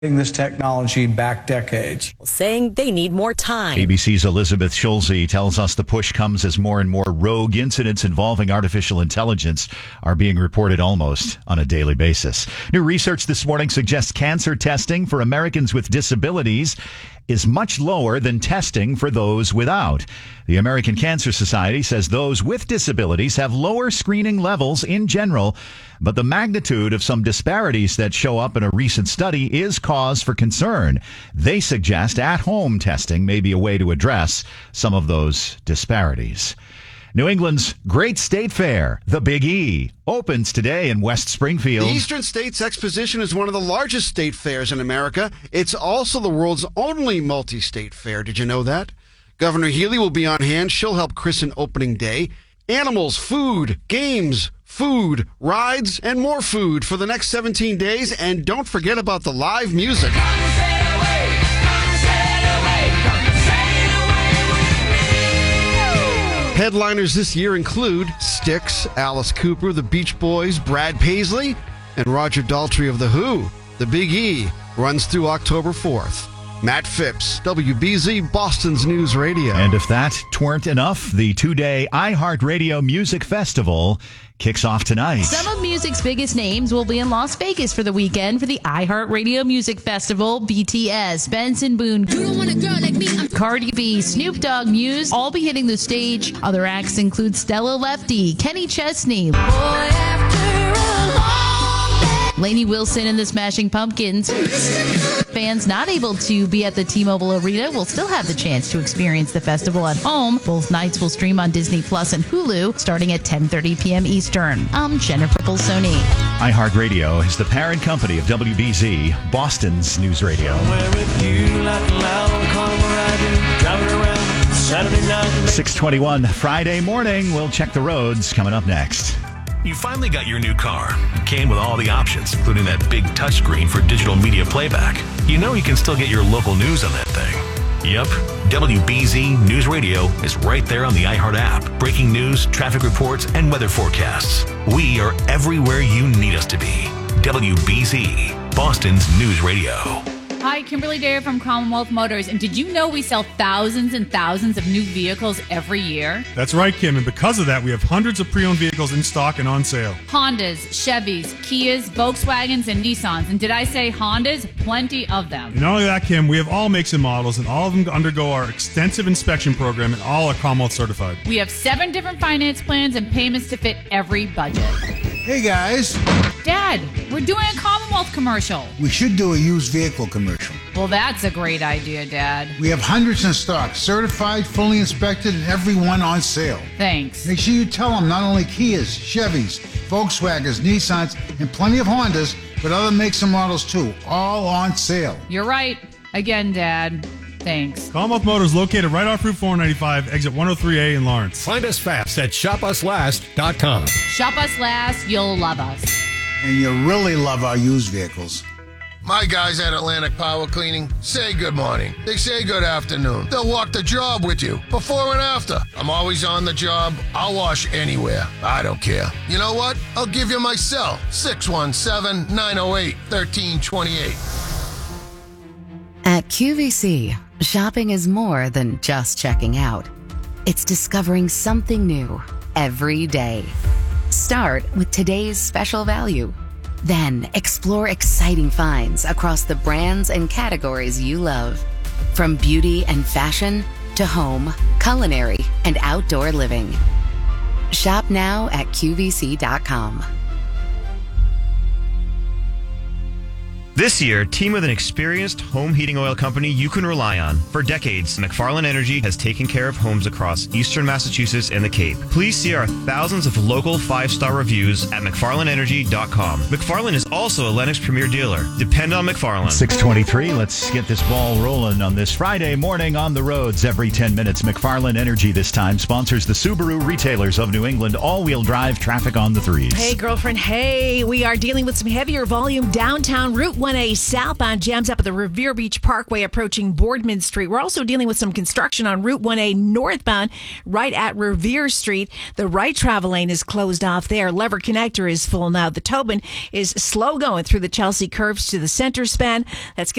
this technology back decades. Saying they need more time. ABC's Elizabeth Schulze tells us the push comes as more and more rogue incidents involving artificial intelligence are being reported almost on a daily basis. New research this morning suggests cancer testing for Americans with disabilities is much lower than testing for those without. The American Cancer Society says those with disabilities have lower screening levels in general, but the magnitude of some disparities that show up in a recent study is cause for concern. They suggest at-home testing may be a way to address some of those disparities. New England's Great State Fair, the Big E, opens today in West Springfield. The Eastern States Exposition is one of the largest state fairs in America. It's also the world's only multi-state fair. Did you know that? Governor Healy will be on hand. She'll help christen opening day. Animals, food, games, food, rides, and more food for the next 17 days. And don't forget about the live music. Headliners this year include Styx, Alice Cooper, the Beach Boys, Brad Paisley, and Roger Daltrey of The Who. The Big E runs through October 4th. Matt Phipps, WBZ, Boston's News Radio. And if that weren't enough, the two-day iHeartRadio Music Festival kicks off tonight. Some of music's biggest names will be in Las Vegas for the weekend for the iHeartRadio Music Festival. BTS, Benson Boone, You Don't Want a Girl Like Me, Cardi B, Snoop Dogg, Muse, all be hitting the stage. Other acts include Stella Lefty, Kenny Chesney, Lainey Wilson and the Smashing Pumpkins. Fans not able to be at the T-Mobile Arena will still have the chance to experience the festival at home. Both nights will stream on Disney Plus and Hulu starting at 10:30 p.m. Eastern. I'm Jennifer Bolsoni. iHeartRadio is the parent company of WBZ, Boston's News Radio. 6:21 Friday morning. We'll check the roads coming up next. You finally got your new car. It came with all the options, including that big touchscreen for digital media playback. You know you can still get your local news on that thing. Yep, WBZ News Radio is right there on the iHeart app. Breaking news, traffic reports, and weather forecasts. We are everywhere you need us to be. WBZ, Boston's News Radio. Hi, Kimberly Dare from Commonwealth Motors. And did you know we sell thousands and thousands of new vehicles every year? That's right, Kim. And because of that, we have hundreds of pre-owned vehicles in stock and on sale. Hondas, Chevys, Kias, Volkswagens, and Nissans. And did I say Hondas? Plenty of them. And not only that, Kim, we have all makes and models, and all of them undergo our extensive inspection program, and all are Commonwealth certified. We have 7 different finance plans and payments to fit every budget. Hey, guys. Dad, we're doing a Commonwealth commercial. We should do a used vehicle commercial. Well, that's a great idea, Dad. We have hundreds in stock, certified, fully inspected, and every one on sale. Thanks. Make sure you tell them not only Kias, Chevys, Volkswagens, Nissans, and plenty of Hondas, but other makes and models too, all on sale. You're right. Again, Dad. Thanks. Commonwealth Motors located right off Route 495, exit 103A in Lawrence. Find us fast at shopuslast.com. Shop us last, you'll love us. And you really love our used vehicles. My guys at Atlantic Power Cleaning say good morning. They say good afternoon. They'll walk the job with you, before and after. I'm always on the job. I'll wash anywhere. I don't care. You know what? I'll give you my cell, 617-908-1328. At QVC, shopping is more than just checking out. It's discovering something new every day. Start with today's special value. Then explore exciting finds across the brands and categories you love. From beauty and fashion to home, culinary, and outdoor living. Shop now at QVC.com. This year, team with an experienced home heating oil company you can rely on. For decades, McFarland Energy has taken care of homes across eastern Massachusetts and the Cape. Please see our thousands of local 5-star reviews at McFarlandEnergy.com. McFarland is also a Lennox Premier dealer. Depend on McFarland. 6:23. Let's get this ball rolling on this Friday morning on the roads every 10 minutes. McFarland Energy this time sponsors the Subaru Retailers of New England. All-wheel drive traffic on the 3s. Hey, girlfriend. Hey, we are dealing with some heavier volume downtown Route 1A southbound jams up at the Revere Beach Parkway approaching Boardman Street. We're also dealing with some construction on Route 1A northbound right at Revere Street. The right travel lane is closed off there. Lever connector is full now. The Tobin is slow going through the Chelsea curves to the center span. That's